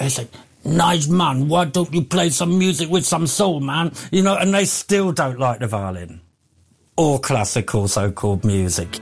they say, "Nice man, why don't you play some music with some soul, man?" You know, and they still don't like the violin. Or classical so-called music.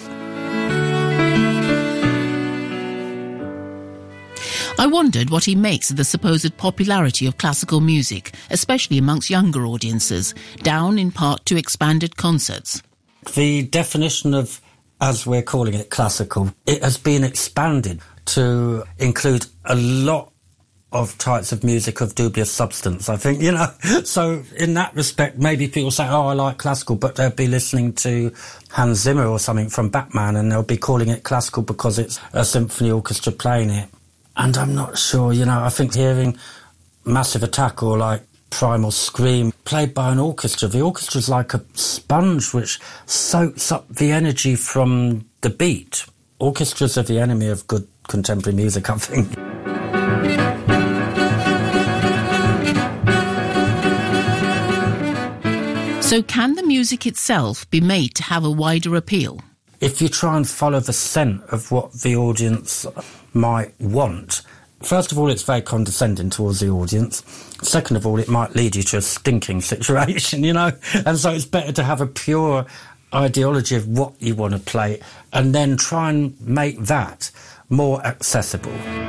I wondered what he makes of the supposed popularity of classical music, especially amongst younger audiences, down in part to expanded concerts. The definition of, as we're calling it, classical, it has been expanded to include a lot of types of music of dubious substance, I think, you know. So in that respect, maybe people say, "Oh, I like classical," but they'll be listening to Hans Zimmer or something from Batman and they'll be calling it classical because it's a symphony orchestra playing it. And I'm not sure, you know, I think hearing Massive Attack or like Primal Scream played by an orchestra, the orchestra's like a sponge which soaks up the energy from the beat. Orchestras are the enemy of good contemporary music, I think. So can the music itself be made to have a wider appeal? If you try and follow the scent of what the audience might want, first of all, it's very condescending towards the audience. Second of all, it might lead you to a stinking situation, you know. And so it's better to have a pure ideology of what you want to play and then try and make that more accessible.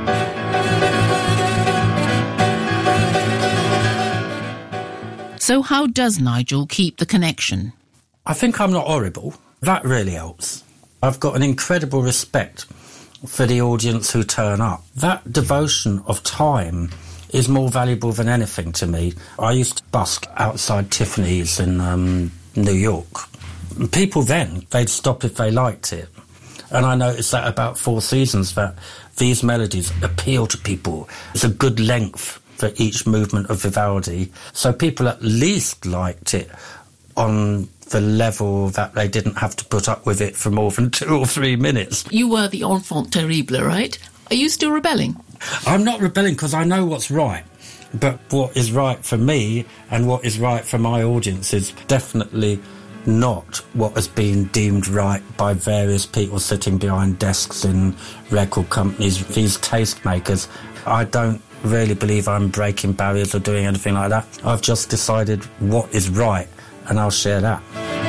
So how does Nigel keep the connection? I think I'm not horrible. That really helps. I've got an incredible respect for the audience who turn up. That devotion of time is more valuable than anything to me. I used to busk outside Tiffany's in New York. People then, they'd stop if they liked it. And I noticed that about Four Seasons, that these melodies appeal to people. It's a good length for each movement of Vivaldi. So people at least liked it on the level that they didn't have to put up with it for more than 2 or 3 minutes. You were the enfant terrible, right? Are you still rebelling? I'm not rebelling because I know what's right. But what is right for me and what is right for my audience is definitely not what has been deemed right by various people sitting behind desks in record companies, these tastemakers. I don't really believe I'm breaking barriers or doing anything like that. I've just decided what is right, and I'll share that.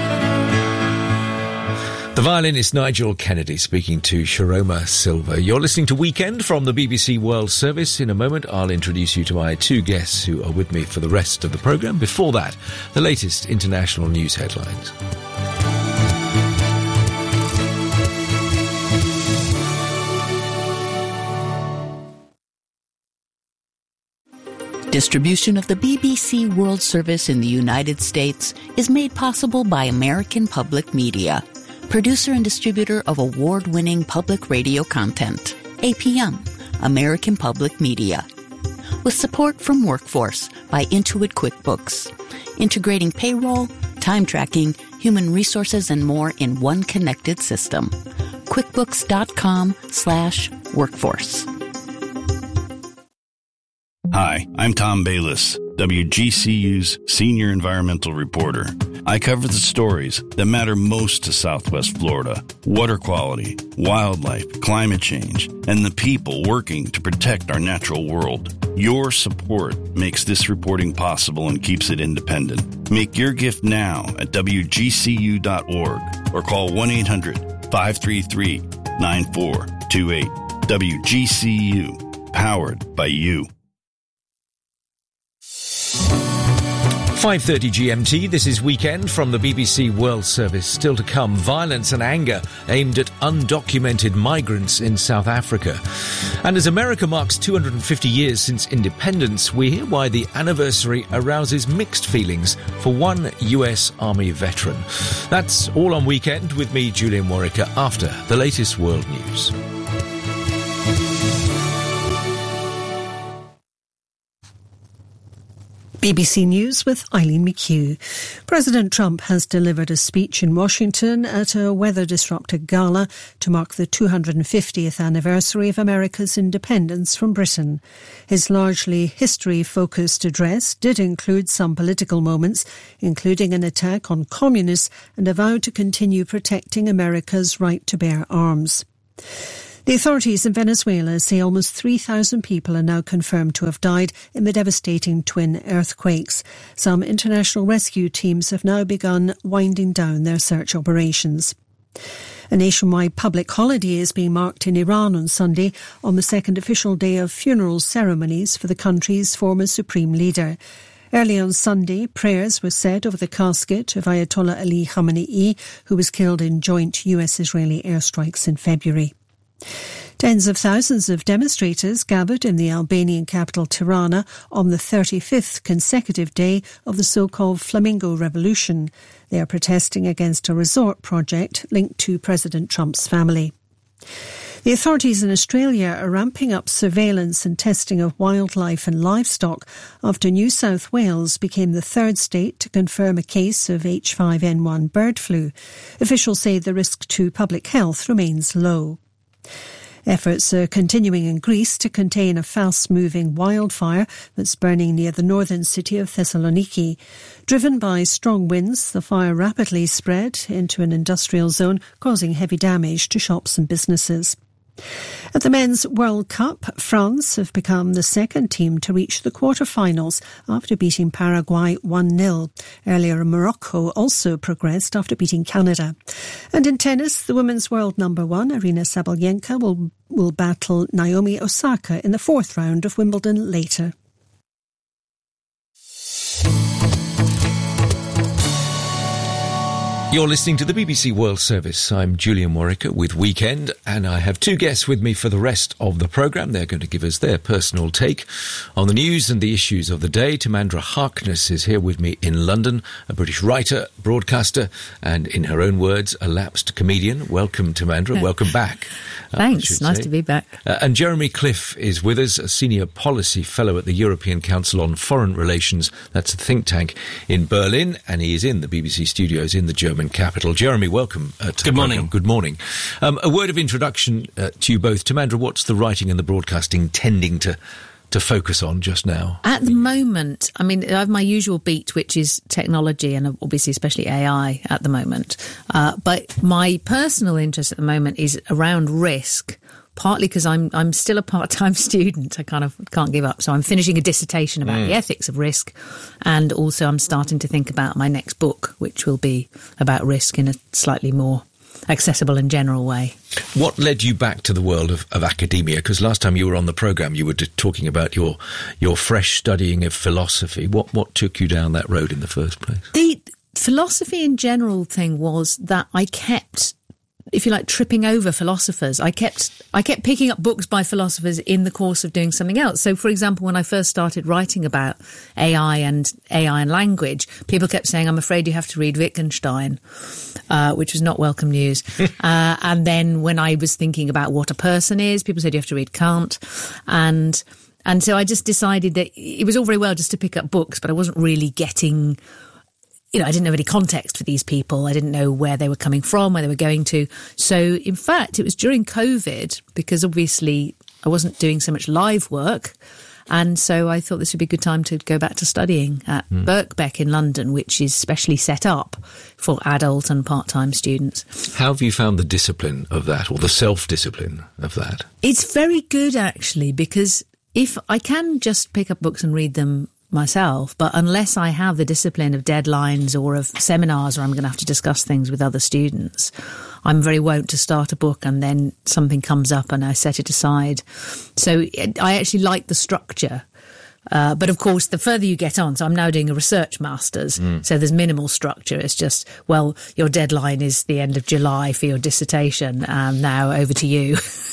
The violinist Nigel Kennedy speaking to Sharoma Silva. You're listening to Weekend from the BBC World Service. In a moment, I'll introduce you to my 2 guests who are with me for the rest of the programme. Before that, the latest international news headlines. Distribution of the BBC World Service in the United States is made possible by American Public Media, producer and distributor of award-winning public radio content. APM, American Public Media. With support from Workforce by Intuit QuickBooks, integrating payroll, time tracking, human resources, and more in one connected system. QuickBooks.com/workforce. Hi, I'm Tom Bayliss, WGCU's senior environmental reporter. I cover the stories that matter most to Southwest Florida: water quality, wildlife, climate change, and the people working to protect our natural world. Your support makes this reporting possible and keeps it independent. Make your gift now at WGCU.org or call 1-800-533-9428. WGCU, powered by you. 5:30 GMT, this is Weekend from the BBC World Service. Still to come, violence and anger aimed at undocumented migrants in South Africa. And as America marks 250 years since independence, we hear why the anniversary arouses mixed feelings for one US Army veteran. That's all on Weekend with me, Julian Warwicker, after the latest world news. BBC News with Eileen McHugh. President Trump has delivered a speech in Washington at a weather-disrupted gala to mark the 250th anniversary of America's independence from Britain. His largely history-focused address did include some political moments, including an attack on communists and a vow to continue protecting America's right to bear arms. The authorities in Venezuela say almost 3,000 people are now confirmed to have died in the devastating twin earthquakes. Some international rescue teams have now begun winding down their search operations. A nationwide public holiday is being marked in Iran on Sunday on the second official day of funeral ceremonies for the country's former supreme leader. Early on Sunday, prayers were said over the casket of Ayatollah Ali Khamenei, who was killed in joint US-Israeli airstrikes in February. Tens of thousands of demonstrators gathered in the Albanian capital Tirana on the 35th consecutive day of the so-called Flamingo Revolution. They are protesting against a resort project linked to President Trump's family. The authorities in Australia are ramping up surveillance and testing of wildlife and livestock after New South Wales became the third state to confirm a case of H5N1 bird flu. Officials say the risk to public health remains low. Efforts are continuing in Greece to contain a fast-moving wildfire that's burning near the northern city of Thessaloniki. Driven by strong winds, the fire rapidly spread into an industrial zone, causing heavy damage to shops and businesses. At the Men's World Cup, France have become the second team to reach the quarter-finals after beating Paraguay 1-0. Earlier, Morocco also progressed after beating Canada. And in tennis, the women's world number one, Aryna Sabalenka, will battle Naomi Osaka in the fourth round of Wimbledon later. You're listening to the BBC World Service. I'm Julian Warwick with Weekend, and I have two guests with me for the rest of the programme. They're going to give us their personal take on the news and the issues of the day. Tamandra Harkness is here with me in London, a British writer, broadcaster, and in her own words, a lapsed comedian. Welcome, Tamandra. Welcome back. Thanks. Nice to be back. And Jeremy Cliff is with us, a senior policy fellow at the European Council on Foreign Relations. That's a think tank in Berlin, and he is in the BBC studios in the German capital. Jeremy, welcome. Good morning. Good morning. A word of introduction to you both. Tamandra, what's the writing and the broadcasting tending to focus on just now? At the moment, I mean, I have my usual beat, which is technology and obviously especially AI at the moment. But my personal interest at the moment is around risk, partly because I'm still a part-time student. I kind of can't give up. So I'm finishing a dissertation about the ethics of risk. And also I'm starting to think about my next book, which will be about risk in a slightly more accessible and general way. What led you back to the world of academia? Because last time you were on the programme, you were talking about your fresh studying of philosophy. What took you down that road in the first place? The philosophy in general thing was that I kept, if you like, tripping over philosophers. I kept picking up books by philosophers in the course of doing something else. So, for example, when I first started writing about AI and language, people kept saying, I'm afraid you have to read Wittgenstein, which was not welcome news. And then when I was thinking about what a person is, people said you have to read Kant. And so I just decided that it was all very well just to pick up books, but I wasn't really getting, I didn't have any context for these people. I didn't know where they were coming from, where they were going to. So, in fact, it was during COVID, because obviously I wasn't doing so much live work. And so I thought this would be a good time to go back to studying at Birkbeck in London, which is specially set up for adult and part-time students. How have you found the discipline of that, or the self-discipline of that? It's very good, actually, because if I can just pick up books and read them myself, but unless I have the discipline of deadlines or of seminars where I'm going to have to discuss things with other students, I'm very wont to start a book and then something comes up and I set it aside. So I actually like the structure. But of course, the further you get on, so I'm now doing a research master's, so there's minimal structure. It's just, well, your deadline is the end of July for your dissertation, and now over to you.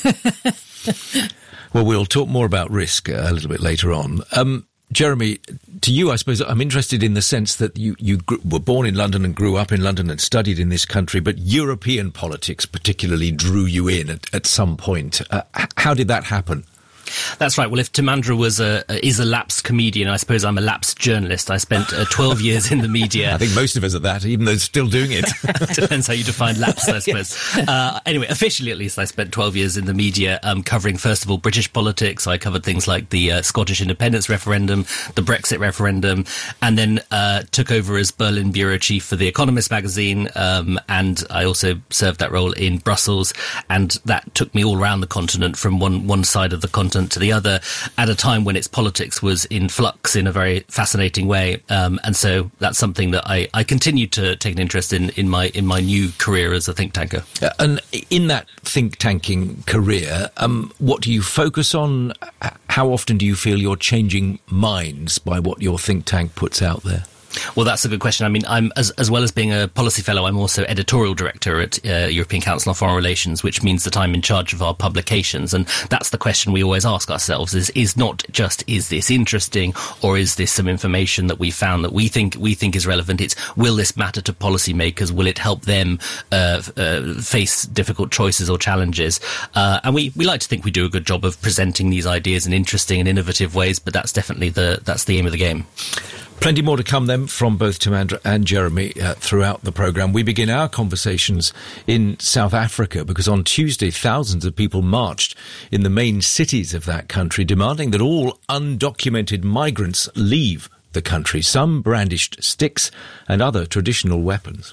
Well, we'll talk more about risk a little bit later on. Jeremy, to you, I suppose I'm interested in the sense that you were born in London and grew up in London and studied in this country, but European politics particularly drew you in at some point. How did that happen? That's right. Well, if Timandra is a lapsed comedian, I suppose I'm a lapsed journalist. I spent 12 years in the media. I think most of us are that, even though still doing it. Depends how you define lapsed, I suppose. Yes. Anyway, officially at least, I spent 12 years in the media covering, first of all, British politics. I covered things like the Scottish independence referendum, the Brexit referendum, and then took over as Berlin bureau chief for The Economist magazine, and I also served that role in Brussels, and that took me all around the continent from one side of the continent to the other at a time when its politics was in flux in a very fascinating way, and so that's something that I continue to take an interest in my new career as a think tanker. And in that think tanking career, what do you focus on? How often do you feel you're changing minds by what your think tank puts out there? Well, that's a good question. I mean, I'm as well as being a policy fellow, I'm also editorial director at European Council on Foreign Relations, which means that I'm in charge of our publications. And that's the question we always ask ourselves: is not just is this interesting, or is this some information that we found that we think is relevant? It's, will this matter to policymakers? Will it help them face difficult choices or challenges? And we like to think we do a good job of presenting these ideas in interesting and innovative ways. But that's definitely that's the aim of the game. Plenty more to come then from both Timandra and Jeremy throughout the programme. We begin our conversations in South Africa because on Tuesday thousands of people marched in the main cities of that country demanding that all undocumented migrants leave the country. Some brandished sticks and other traditional weapons.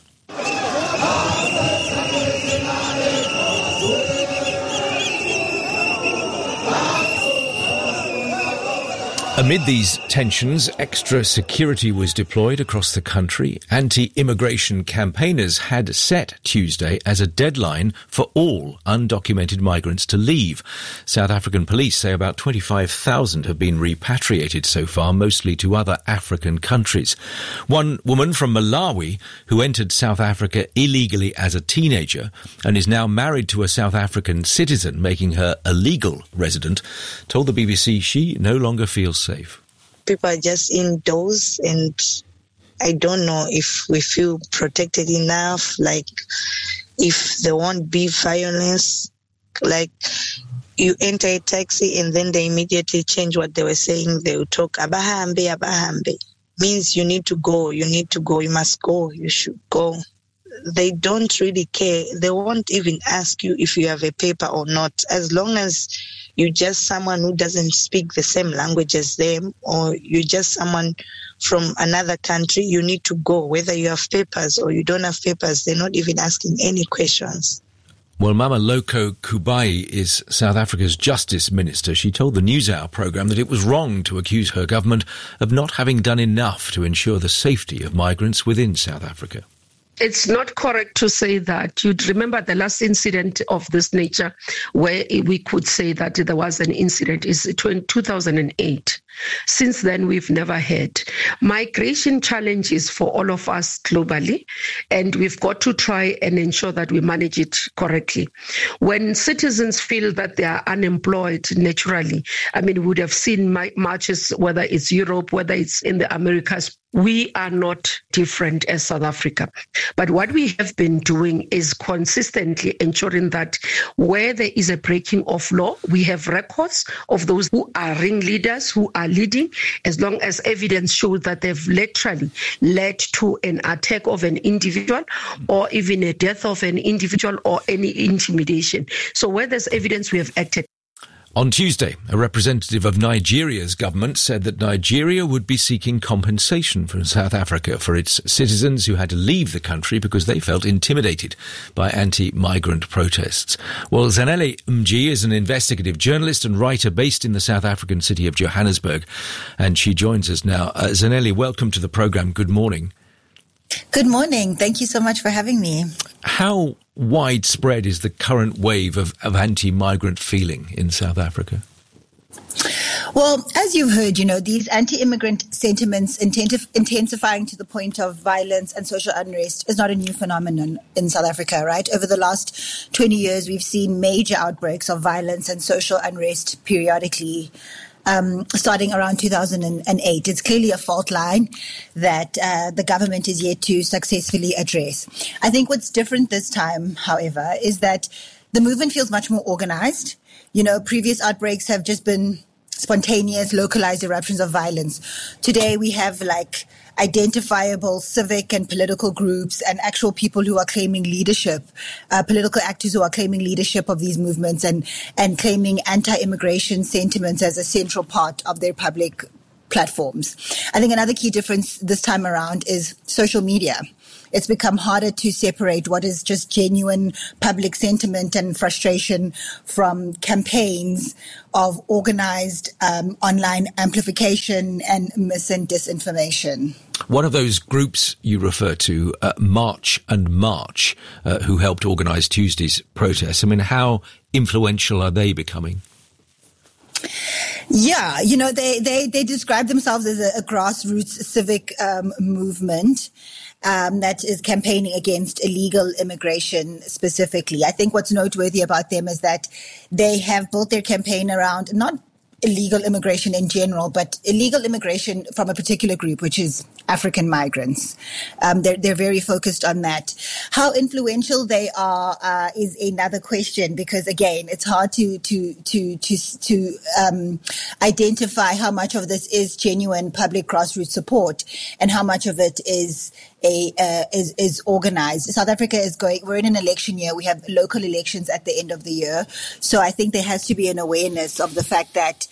Amid these tensions, extra security was deployed across the country. Anti-immigration campaigners had set Tuesday as a deadline for all undocumented migrants to leave. South African police say about 25,000 have been repatriated so far, mostly to other African countries. One woman from Malawi, who entered South Africa illegally as a teenager and is now married to a South African citizen, making her a legal resident, told the BBC she no longer feels safe. People are just indoors, and I don't know if we feel protected enough, like if there won't be violence. Like you enter a taxi and then they immediately change what they were saying. They will talk, abahambe. Means you need to go, you must go, you should go. They don't really care. They won't even ask you if you have a paper or not, as long as you're just someone who doesn't speak the same language as them, or you're just someone from another country. You need to go, whether you have papers or you don't have papers. They're not even asking any questions. Well, Mameloko Kubayi is South Africa's Justice Minister. She told the NewsHour programme that it was wrong to accuse her government of not having done enough to ensure the safety of migrants within South Africa. It's not correct to say that. You'd remember the last incident of this nature where we could say that there was an incident is 2008. Since then, we've never had. Migration challenges for all of us globally, and we've got to try and ensure that we manage it correctly. When citizens feel that they are unemployed naturally, I mean, we would have seen marches, whether it's Europe, whether it's in the Americas. We are not different as South Africa. But what we have been doing is consistently ensuring that where there is a breaking of law, we have records of those who are ringleaders, who are leading, as long as evidence shows that they've literally led to an attack of an individual or even a death of an individual or any intimidation. So where there's evidence, we have acted. On Tuesday, a representative of Nigeria's government said that Nigeria would be seeking compensation from South Africa for its citizens who had to leave the country because they felt intimidated by anti-migrant protests. Well, Zanele Mji is an investigative journalist and writer based in the South African city of Johannesburg, and she joins us now. Zanele, welcome to the programme. Good morning. Good morning. Thank you so much for having me. How widespread is the current wave of anti-migrant feeling in South Africa? Well, as you've heard, these anti-immigrant sentiments intensifying to the point of violence and social unrest is not a new phenomenon in South Africa, right? Over the last 20 years, we've seen major outbreaks of violence and social unrest periodically. Starting around 2008. It's clearly a fault line that the government is yet to successfully address. I think what's different this time, however, is that the movement feels much more organized. Previous outbreaks have just been spontaneous, localized eruptions of violence. Today we have identifiable civic and political groups and actual people who are claiming leadership, political actors who are claiming leadership of these movements and claiming anti-immigration sentiments as a central part of their public platforms. I think another key difference this time around is social media. It's become harder to separate what is just genuine public sentiment and frustration from campaigns of organized online amplification and mis and disinformation. One of those groups you refer to, March and March, who helped organize Tuesday's protests, how influential are they becoming? Yeah, they describe themselves as a grassroots civic movement that is campaigning against illegal immigration specifically. I think what's noteworthy about them is that they have built their campaign around not illegal immigration in general, but illegal immigration from a particular group, which is African migrants. They're very focused on that. How influential they are is another question, because again, it's hard to identify how much of this is genuine public grassroots support and how much of it is organized. South Africa we're in an election year. We have local elections at the end of the year. So I think there has to be an awareness of the fact that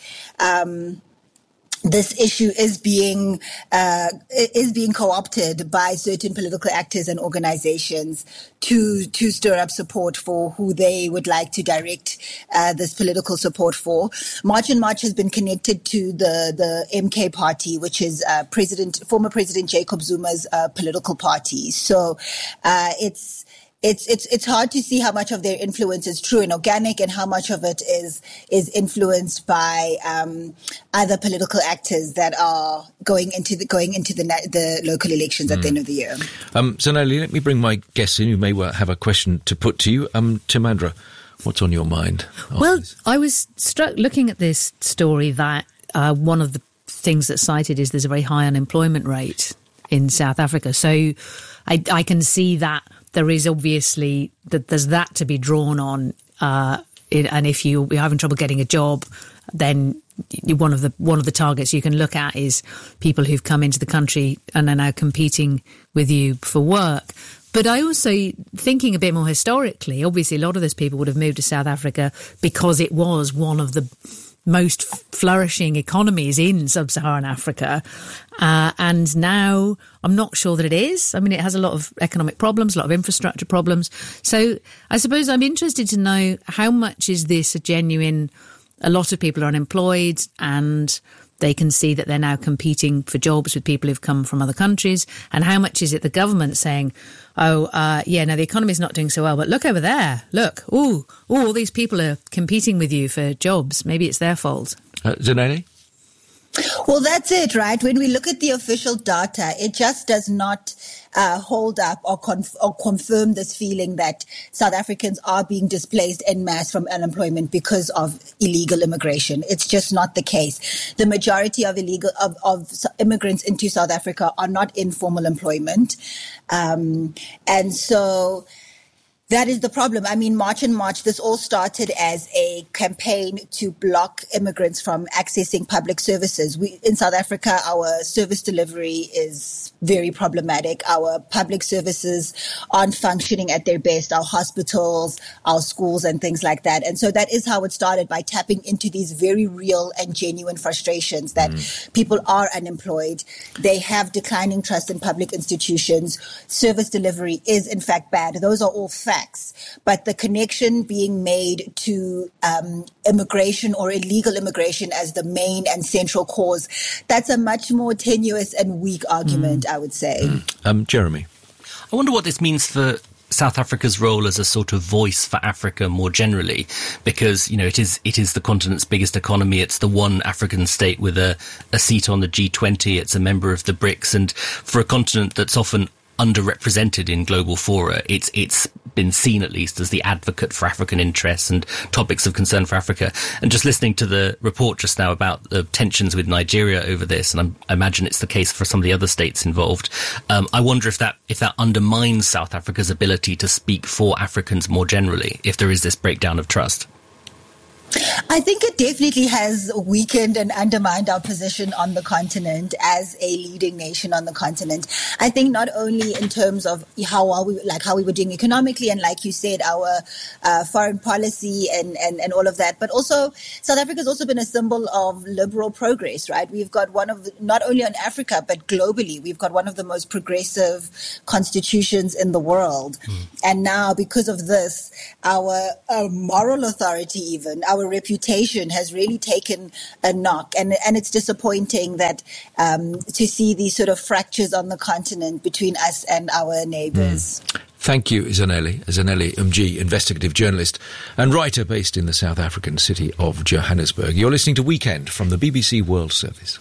this issue is being co-opted by certain political actors and organizations to stir up support for who they would like to direct this political support for. March and March has been connected to the MK party, which is former President Jacob Zuma's political party. So it's hard to see how much of their influence is true and organic and how much of it is influenced by other political actors that are going into the local elections at the end of the year. Zanele, let me bring my guests in who may well have a question to put to you. Timandra, what's on your mind? Well, I was struck looking at this story that one of the things that's cited is there's a very high unemployment rate in South Africa. So I can see that there is obviously there's that to be drawn on, and if you're having trouble getting a job, then one of the targets you can look at is people who've come into the country and are now competing with you for work. But I also, thinking a bit more historically, obviously a lot of those people would have moved to South Africa because it was one of the most flourishing economies in sub-Saharan Africa. And now I'm not sure that it is. I mean, it has a lot of economic problems, a lot of infrastructure problems. So I suppose I'm interested to know how much is this a lot of people are unemployed and they can see that they're now competing for jobs with people who've come from other countries, and how much is it the government saying, the economy's not doing so well, but look over there, look, all these people are competing with you for jobs. Maybe it's their fault. Zanele? Well, that's it, right? When we look at the official data, it just does not hold up or confirm this feeling that South Africans are being displaced en masse from unemployment because of illegal immigration. It's just not the case. The majority of immigrants into South Africa are not in formal employment. And so that is the problem. I mean, March and March, this all started as a campaign to block immigrants from accessing public services. In South Africa, our service delivery is very problematic. Our public services aren't functioning at their best, our hospitals, our schools, and things like that. And so that is how it started, by tapping into these very real and genuine frustrations that people are unemployed. They have declining trust in public institutions. Service delivery is, in fact, bad. Those are all facts. But the connection being made to immigration or illegal immigration as the main and central cause, that's a much more tenuous and weak argument, I would say. Jeremy? I wonder what this means for South Africa's role as a sort of voice for Africa more generally, because, it is the continent's biggest economy. It's the one African state with a seat on the G20. It's a member of the BRICS. And for a continent that's often underrepresented in global fora. It's been seen, at least, as the advocate for African interests and topics of concern for Africa. And just listening to the report just now about the tensions with Nigeria over this, and I imagine it's the case for some of the other states involved, I wonder if that undermines South Africa's ability to speak for Africans more generally, if there is this breakdown of trust. I think it definitely has weakened and undermined our position on the continent as a leading nation on the continent. I think not only in terms of how we were doing economically and, like you said, our foreign policy and all of that, but also South Africa has also been a symbol of liberal progress, right? We've got not only on Africa, but globally, we've got one of the most progressive constitutions in the world. And now, because of this, our moral authority, even our reputation, has really taken a knock, and it's disappointing that to see these sort of fractures on the continent between us and our neighbours. Thank you, Zanele Umji, investigative journalist and writer based in the South African city of Johannesburg. You're listening to Weekend from the BBC World Service.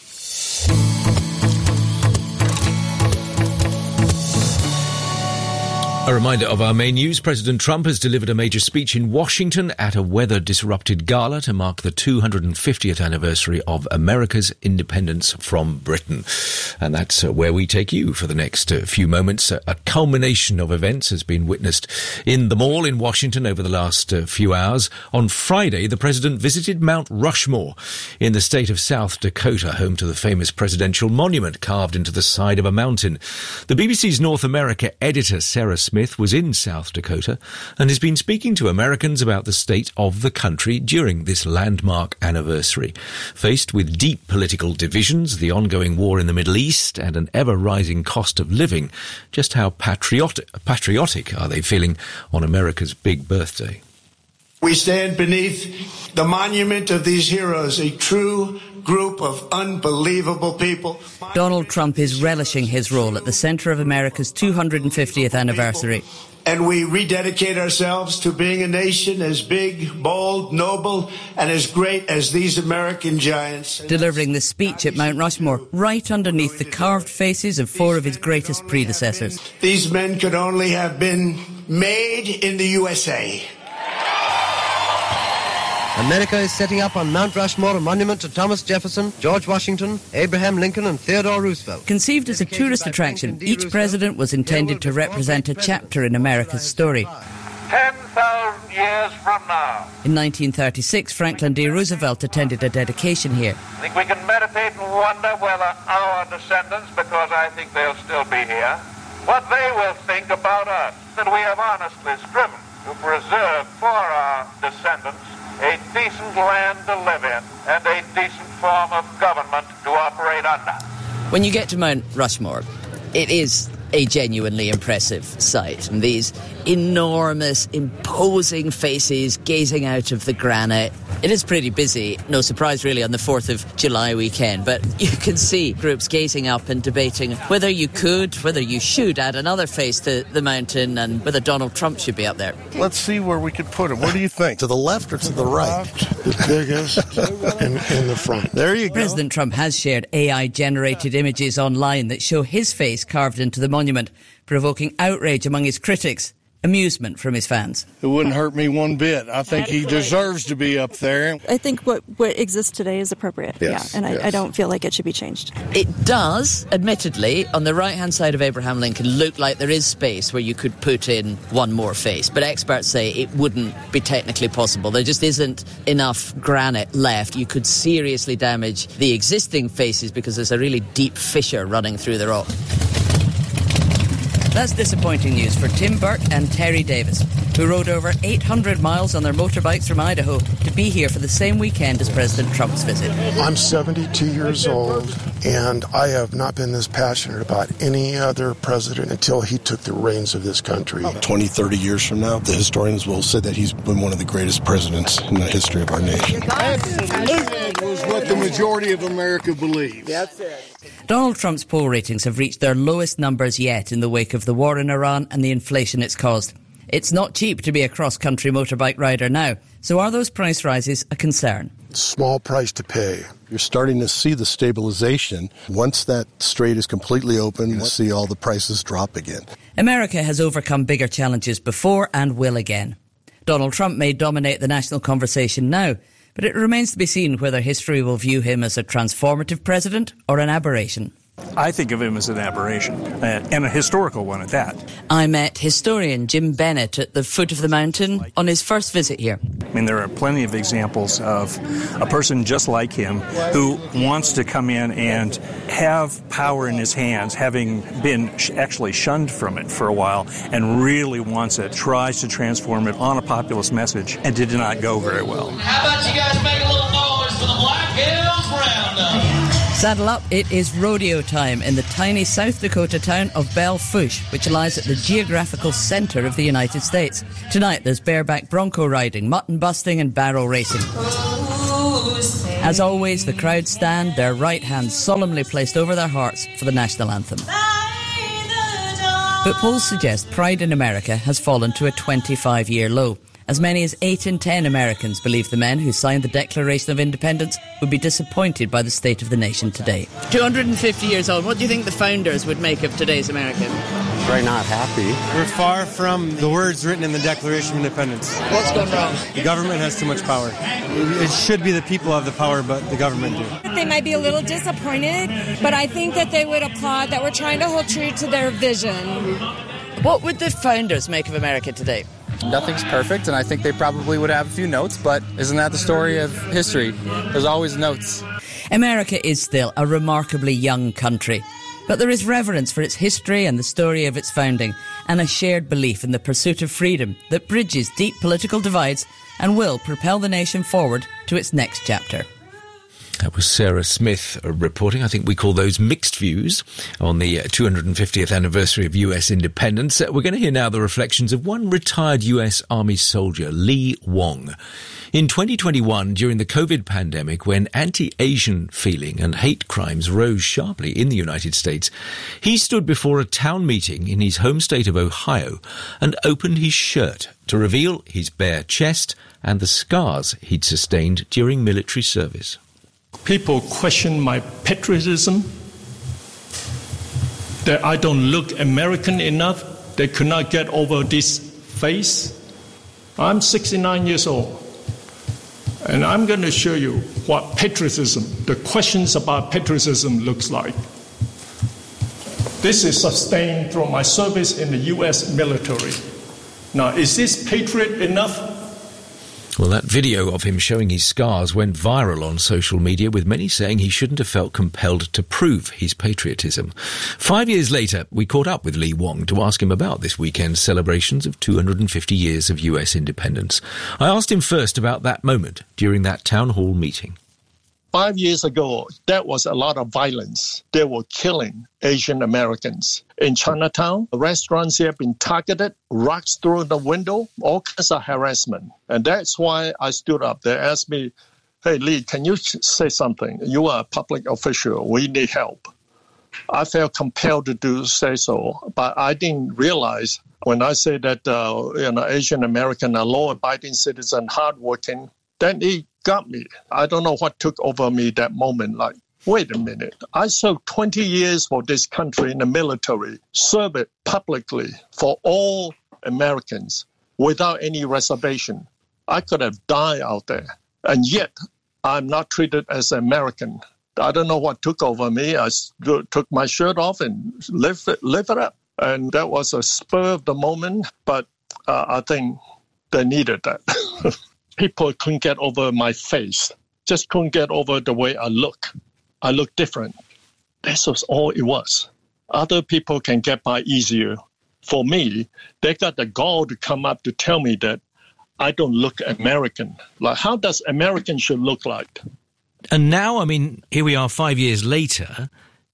A reminder of our main news. President Trump has delivered a major speech in Washington at a weather-disrupted gala to mark the 250th anniversary of America's independence from Britain. And that's where we take you for the next few moments. A culmination of events has been witnessed in the Mall in Washington over the last few hours. On Friday, the president visited Mount Rushmore in the state of South Dakota, home to the famous presidential monument carved into the side of a mountain. The BBC's North America editor, Sarah Smith, was in South Dakota and has been speaking to Americans about the state of the country during this landmark anniversary. Faced with deep political divisions, the ongoing war in the Middle East and an ever-rising cost of living, just how patriotic are they feeling on America's big birthday? We stand beneath the monument of these heroes, a true group of unbelievable people. Donald Trump is relishing his role at the centre of America's 250th anniversary. And we rededicate ourselves to being a nation as big, bold, noble, and as great as these American giants. Delivering the speech at Mount Rushmore, right underneath the carved faces of four of his greatest predecessors. These men could only have been made in the USA. America is setting up on Mount Rushmore a monument to Thomas Jefferson, George Washington, Abraham Lincoln and Theodore Roosevelt. Conceived as a tourist attraction, each president was intended to represent a chapter in America's story. 10,000 years from now. In 1936, Franklin D. Roosevelt attended a dedication here. I think we can meditate and wonder whether our descendants, because I think they'll still be here, what they will think about us, that we have honestly striven to preserve for our descendants a decent land to live in and a decent form of government to operate under. When you get to Mount Rushmore, it is a genuinely impressive sight. And these enormous, imposing faces gazing out of the granite. It is pretty busy, no surprise really on the 4th of July weekend, but you can see groups gazing up and debating whether you should add another face to the mountain and whether Donald Trump should be up there. Let's see where we could put him. Where do you think? To the left or to the right? The biggest in the front. There you go. President Trump has shared AI-generated images online that show his face carved into the monument, provoking outrage among his critics, amusement from his fans. It wouldn't hurt me one bit. I think he deserves to be up there. I think what exists today is appropriate. Yes, yeah, and I don't feel like it should be changed. It does, admittedly, on the right-hand side of Abraham Lincoln, look like there is space where you could put in one more face. But experts say it wouldn't be technically possible. There just isn't enough granite left. You could seriously damage the existing faces because there's a really deep fissure running through the rock. That's disappointing news for Tim Burke and Terry Davis, who rode over 800 miles on their motorbikes from Idaho to be here for the same weekend as President Trump's visit. I'm 72 years old, and I have not been this passionate about any other president until he took the reins of this country. 20, 30 years from now, the historians will say that he's been one of the greatest presidents in the history of our nation. That was what the majority of America believes. That's it. Donald Trump's poll ratings have reached their lowest numbers yet in the wake of the war in Iran and the inflation it's caused. It's not cheap to be a cross-country motorbike rider now, so are those price rises a concern? small price to pay. You're starting to see the stabilization. Once that strait is completely open, you'll see all the prices drop again. America has overcome bigger challenges before and will again. Donald Trump may dominate the national conversation now, but it remains to be seen whether history will view him as a transformative president or an aberration. I think of him as an aberration, and a historical one at that. I met historian Jim Bennett at the foot of the mountain on his first visit here. I mean, there are plenty of examples of a person just like him who wants to come in and have power in his hands, having been actually shunned from it for a while, and really wants it, tries to transform it on a populist message, and did not go very well. How about you guys make a little noise for the Black Hills Roundup? Saddle up, it is rodeo time in the tiny South Dakota town of Belle Fourche, which lies at the geographical centre of the United States. Tonight there's bareback bronco riding, mutton busting and barrel racing. As always, the crowd stand, their right hands solemnly placed over their hearts for the national anthem. But polls suggest pride in America has fallen to a 25-year low. As many as 8 in 10 Americans believe the men who signed the Declaration of Independence would be disappointed by the state of the nation today. 250 years old, what do you think the founders would make of today's American? Probably not happy. We're far from the words written in the Declaration of Independence. What's gone wrong? The government has too much power. It should be the people have the power, but the government do. They might be a little disappointed, but I think that they would applaud that we're trying to hold true to their vision. What would the founders make of America today? Nothing's perfect, and I think they probably would have a few notes, but isn't that the story of history? There's always notes. America is still a remarkably young country, but there is reverence for its history and the story of its founding, and a shared belief in the pursuit of freedom that bridges deep political divides and will propel the nation forward to its next chapter. That was Sarah Smith reporting. I think we call those mixed views on the 250th anniversary of US independence. We're going to hear now the reflections of one retired US Army soldier, Lee Wong. In 2021, during the COVID pandemic, when anti-Asian feeling and hate crimes rose sharply in the United States, he stood before a town meeting in his home state of Ohio and opened his shirt to reveal his bare chest and the scars he'd sustained during military service. People question my patriotism, that I don't look American enough. They could not get over this face. I'm 69 years old, and I'm going to show you what patriotism, the questions about patriotism looks like. This is sustained from my service in the U.S. military. Now, is this patriot enough? Well, that video of him showing his scars went viral on social media, with many saying he shouldn't have felt compelled to prove his patriotism. 5 years later, we caught up with Lee Wong to ask him about this weekend's celebrations of 250 years of US independence. I asked him first about that moment during that town hall meeting. 5 years ago, there was a lot of violence. They were killing Asian Americans. In Chinatown, restaurants have been targeted, rocks through the window, all kinds of harassment. And that's why I stood up. They asked me, hey, Lee, can you say something? You are a public official. We need help. I felt compelled to say so, but I didn't realize when I say that Asian American are law-abiding citizen, hardworking, then it got me. I don't know what took over me that moment. Like, wait a minute. I served 20 years for this country in the military, served it publicly for all Americans without any reservation. I could have died out there, and yet I'm not treated as American. I don't know what took over me. I took my shirt off and lived it up. And that was a spur of the moment, but I think they needed that. People couldn't get over my face, just couldn't get over the way I look. I look different. This was all it was. Other people can get by easier. For me, they got the gall to come up to tell me that I don't look American. Like, how does American should look like? And now, I mean, here we are 5 years later.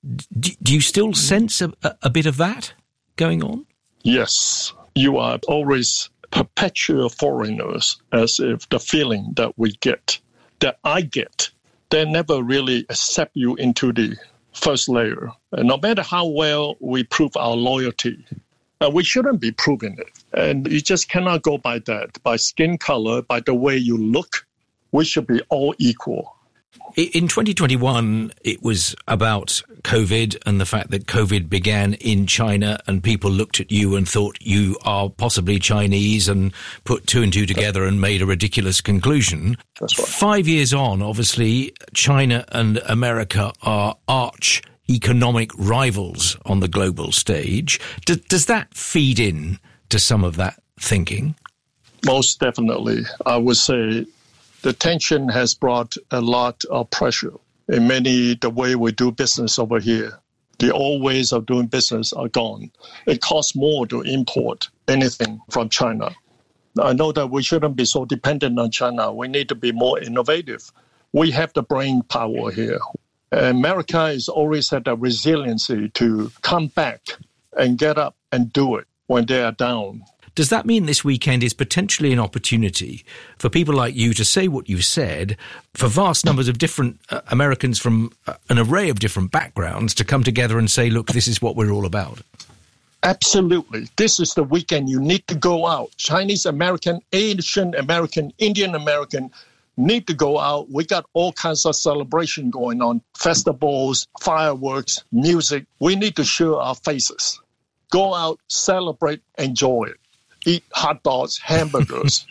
Do you still sense a bit of that going on? Yes. You are always perpetual foreigners, as if the feeling that we get, that I get, they never really accept you into the first layer. And no matter how well we prove our loyalty, we shouldn't be proving it. And you just cannot go by that, by skin color, by the way you look. We should be all equal. In 2021, it was about COVID and the fact that COVID began in China, and people looked at you and thought you are possibly Chinese and put two and two together and made a ridiculous conclusion. That's right. 5 years on, obviously, China and America are arch economic rivals on the global stage. Does that feed in to some of that thinking? Most definitely. I would say the tension has brought a lot of pressure in the way we do business over here. The old ways of doing business are gone. It costs more to import anything from China. I know that we shouldn't be so dependent on China. We need to be more innovative. We have the brain power here. America has always had the resiliency to come back and get up and do it when they are down. Does that mean this weekend is potentially an opportunity for people like you to say what you've said, for vast numbers of different Americans from an array of different backgrounds to come together and say, look, this is what we're all about? Absolutely. This is the weekend you need to go out. Chinese American, Asian American, Indian American need to go out. We got all kinds of celebration going on, festivals, fireworks, music. We need to show our faces. Go out, celebrate, enjoy it. Eat hot dogs, hamburgers.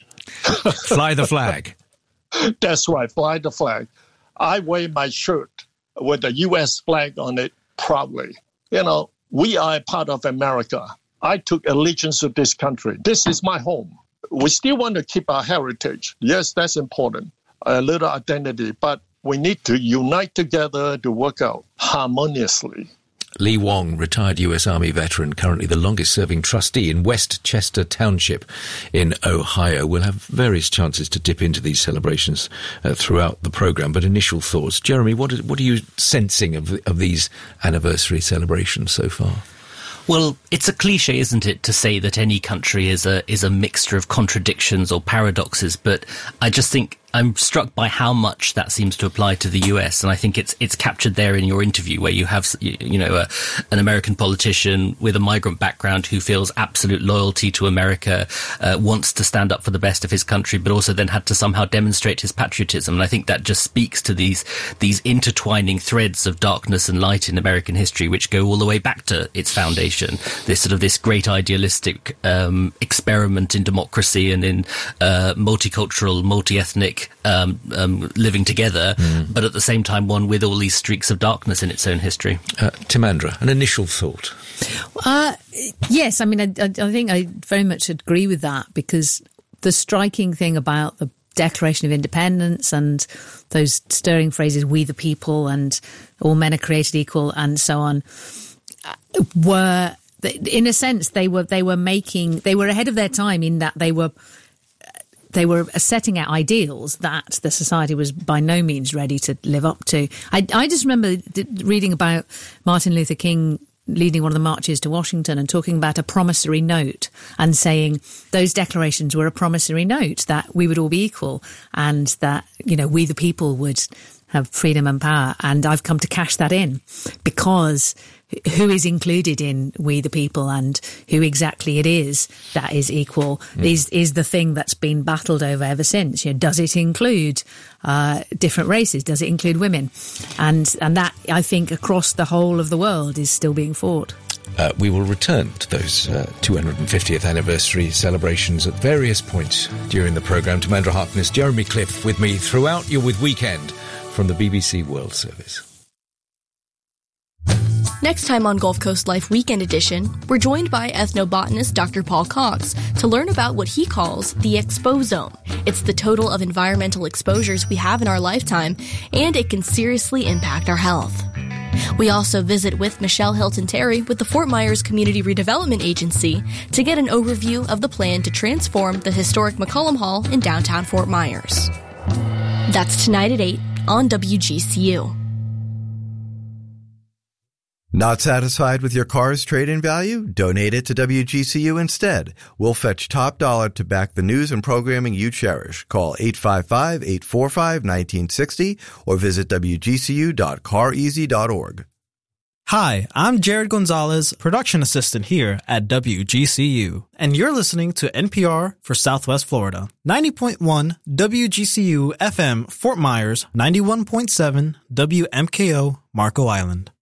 Fly the flag. That's right, fly the flag. I wear my shirt with the U.S. flag on it proudly. You know, we are a part of America. I took allegiance to this country. This is my home. We still want to keep our heritage. Yes, that's important, a little identity, but we need to unite together to work out harmoniously. Lee Wong, retired U.S. Army veteran, currently the longest-serving trustee in Westchester Township in Ohio. We'll have various chances to dip into these celebrations throughout the programme, but initial thoughts. Jeremy, what are you sensing of these anniversary celebrations so far? Well, it's a cliche, isn't it, to say that any country is a mixture of contradictions or paradoxes, but I just think I'm struck by how much that seems to apply to the US, and I think it's captured there in your interview, where you have an American politician with a migrant background who feels absolute loyalty to America, wants to stand up for the best of his country, but also then had to somehow demonstrate his patriotism. And I think that just speaks to these intertwining threads of darkness and light in American history, which go all the way back to its foundation. This great idealistic experiment in democracy and in multicultural, multi-ethnic living together, but at the same time one with all these streaks of darkness in its own history. Timandra, an initial thought? Yes, I mean, I think I very much agree with that, because the striking thing about the Declaration of Independence and those stirring phrases, we the people and all men are created equal and so on, were, in a sense, they were ahead of their time in that they were setting out ideals that the society was by no means ready to live up to. I just remember reading about Martin Luther King leading one of the marches to Washington and talking about a promissory note and saying those declarations were a promissory note that we would all be equal and that, we the people would have freedom and power. And I've come to cash that in, because who is included in we the people and who exactly it is that is equal is the thing that's been battled over ever since. Does it include different races? Does it include women? And that, I think, across the whole of the world is still being fought. We will return to those 250th anniversary celebrations at various points during the programme. Timandra Harkness, Jeremy Cliff with me throughout your Weekend from the BBC World Service. Next time on Gulf Coast Life Weekend Edition, we're joined by ethnobotanist Dr. Paul Cox to learn about what he calls the exposome. It's the total of environmental exposures we have in our lifetime, and it can seriously impact our health. We also visit with Michelle Hilton-Terry with the Fort Myers Community Redevelopment Agency to get an overview of the plan to transform the historic McCollum Hall in downtown Fort Myers. That's tonight at 8 on WGCU. Not satisfied with your car's trade-in value? Donate it to WGCU instead. We'll fetch top dollar to back the news and programming you cherish. Call 855-845-1960 or visit wgcu.careasy.org. Hi, I'm Jared Gonzalez, production assistant here at WGCU, and you're listening to NPR for Southwest Florida. 90.1 WGCU FM Fort Myers, 91.7 WMKO Marco Island.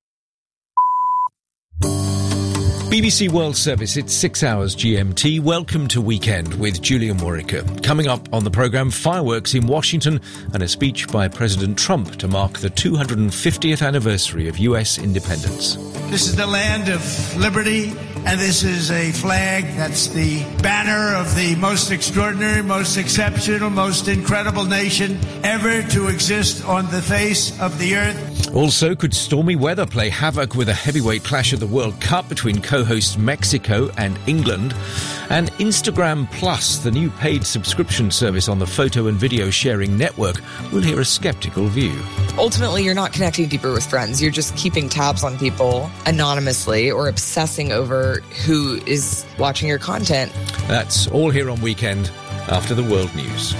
BBC World Service, it's 6 hours GMT. Welcome to Weekend with Julia Morica. Coming up on the programme, fireworks in Washington and a speech by President Trump to mark the 250th anniversary of US independence. This is the land of liberty, and this is a flag that's the banner of the most extraordinary, most exceptional, most incredible nation ever to exist on the face of the earth. Also, could stormy weather play havoc with a heavyweight clash at the World Cup between co-hosts Mexico and England? And Instagram Plus, the new paid subscription service on the photo and video sharing network, will hear a sceptical view. Ultimately, you're not connecting deeper with friends. You're just keeping tabs on people anonymously or obsessing over who is watching your content. That's all here on Weekend after the world news.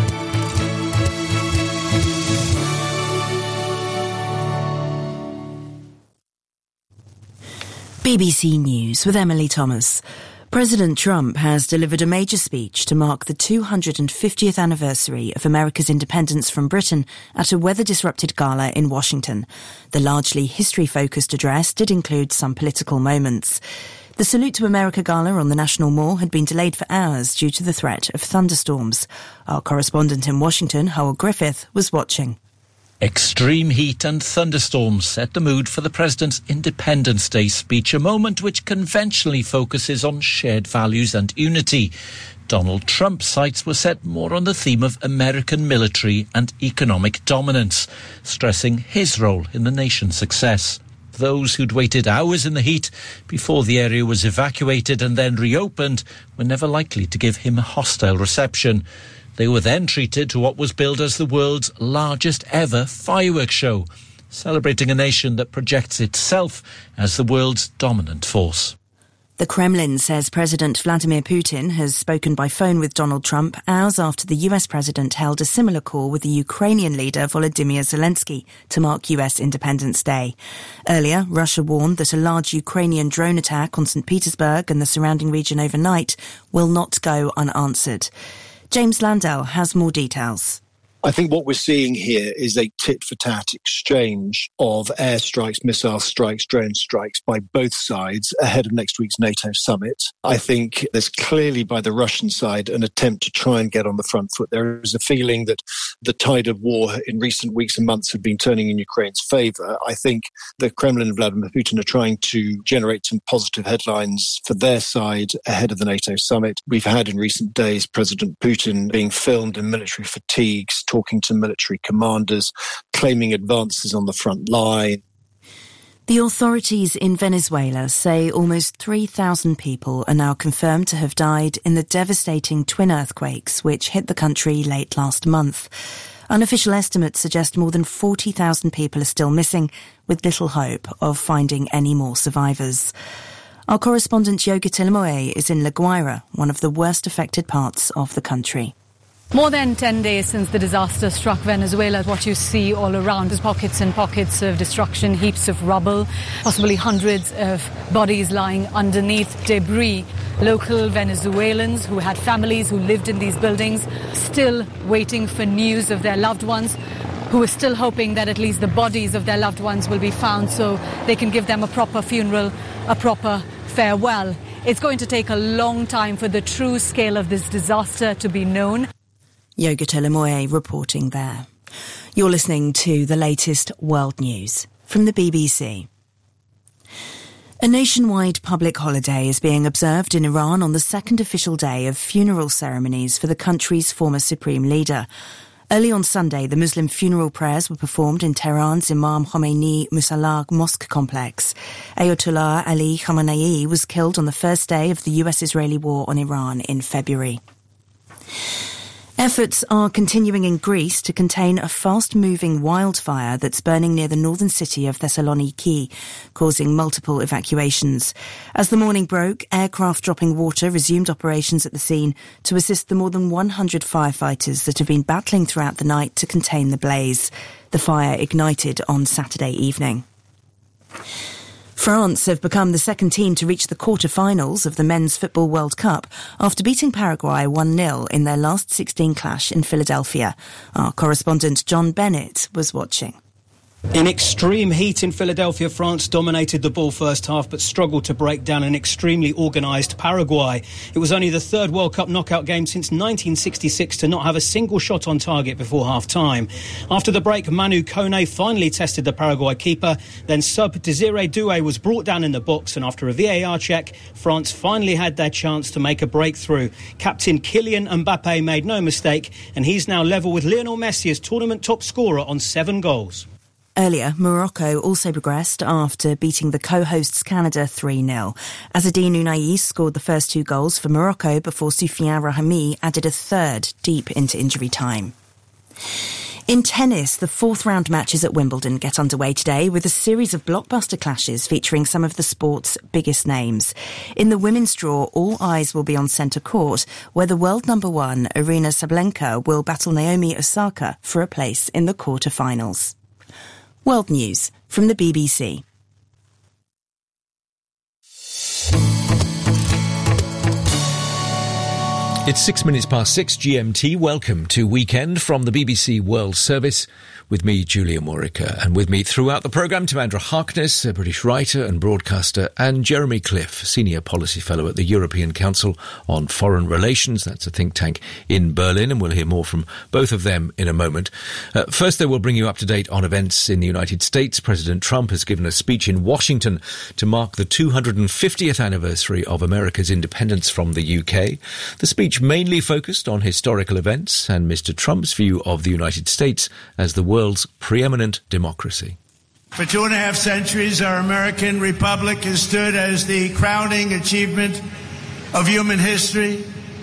BBC News with Emily Thomas. President Trump has delivered a major speech to mark the 250th anniversary of America's independence from Britain at a weather-disrupted gala in Washington. The largely history-focused address did include some political moments. The Salute to America gala on the National Mall had been delayed for hours due to the threat of thunderstorms. Our correspondent in Washington, Howell Griffith, was watching. Extreme heat and thunderstorms set the mood for the President's Independence Day speech, a moment which conventionally focuses on shared values and unity. Donald Trump's sights were set more on the theme of American military and economic dominance, stressing his role in the nation's success. Those who'd waited hours in the heat before the area was evacuated and then reopened were never likely to give him a hostile reception. They were then treated to what was billed as the world's largest ever fireworks show, celebrating a nation that projects itself as the world's dominant force. The Kremlin says President Vladimir Putin has spoken by phone with Donald Trump hours after the US president held a similar call with the Ukrainian leader Volodymyr Zelensky to mark US Independence Day. Earlier, Russia warned that a large Ukrainian drone attack on St. Petersburg and the surrounding region overnight will not go unanswered. James Landell has more details. I think what we're seeing here is a tit-for-tat exchange of airstrikes, missile strikes, drone strikes by both sides ahead of next week's NATO summit. I think there's clearly by the Russian side an attempt to try and get on the front foot. There is a feeling that the tide of war in recent weeks and months have been turning in Ukraine's favour. I think the Kremlin and Vladimir Putin are trying to generate some positive headlines for their side ahead of the NATO summit. We've had in recent days President Putin being filmed in military fatigues, talking to military commanders, claiming advances on the front line. The authorities in Venezuela say almost 3,000 people are now confirmed to have died in the devastating twin earthquakes which hit the country late last month. Unofficial estimates suggest more than 40,000 people are still missing, with little hope of finding any more survivors. Our correspondent Yoga Tilamoe is in La Guaira, one of the worst affected parts of the country. More than 10 days since the disaster struck Venezuela, what you see all around is pockets and pockets of destruction, heaps of rubble, possibly hundreds of bodies lying underneath debris. Local Venezuelans who had families who lived in these buildings still waiting for news of their loved ones, who are still hoping that at least the bodies of their loved ones will be found so they can give them a proper funeral, a proper farewell. It's going to take a long time for the true scale of this disaster to be known. Yoga Tilamoe reporting there. You're listening to the latest world news from the BBC. A nationwide public holiday is being observed in Iran on the second official day of funeral ceremonies for the country's former supreme leader. Early on Sunday, the Muslim funeral prayers were performed in Tehran's Imam Khomeini Musalla Mosque complex. Ayatollah Ali Khamenei was killed on the first day of the US-Israeli war on Iran in February. Efforts are continuing in Greece to contain a fast-moving wildfire that's burning near the northern city of Thessaloniki, causing multiple evacuations. As the morning broke, aircraft dropping water resumed operations at the scene to assist the more than 100 firefighters that have been battling throughout the night to contain the blaze. The fire ignited on Saturday evening. France have become the second team to reach the quarter-finals of the Men's Football World Cup after beating Paraguay 1-0 in their last 16 clash in Philadelphia. Our correspondent John Bennett was watching. In extreme heat in Philadelphia, France dominated the ball first half but struggled to break down an extremely organised Paraguay. It was only the third World Cup knockout game since 1966 to not have a single shot on target before half-time. After the break, Manu Kone finally tested the Paraguay keeper. Then sub Desiré Doué was brought down in the box, and after a VAR check, France finally had their chance to make a breakthrough. Captain Kylian Mbappe made no mistake, and he's now level with Lionel Messi as tournament top scorer on 7 goals. Earlier, Morocco also progressed after beating the co-hosts Canada 3-0. Azzedine Ounahi scored the first 2 goals for Morocco before Soufiane Rahimi added a third deep into injury time. In tennis, the 4th round matches at Wimbledon get underway today with a series of blockbuster clashes featuring some of the sport's biggest names. In the women's draw, all eyes will be on centre court, where the world number 1, Aryna Sabalenka, will battle Naomi Osaka for a place in the quarter-finals. World News from the BBC. It's 6 minutes past 6 GMT. Welcome to Weekend from the BBC World Service with me, Julia Morica. And with me throughout the programme, Tamandra Harkness, a British writer and broadcaster, and Jeremy Cliff, Senior Policy Fellow at the European Council on Foreign Relations. That's a think tank in Berlin, and we'll hear more from both of them in a moment. First, they will bring you up to date on events in the United States. President Trump has given a speech in Washington to mark the 250th anniversary of America's independence from the UK. The speech mainly focused on historical events and Mr. Trump's view of the United States as the world's preeminent democracy. For 2.5 centuries, our American republic has stood as the crowning achievement of human history.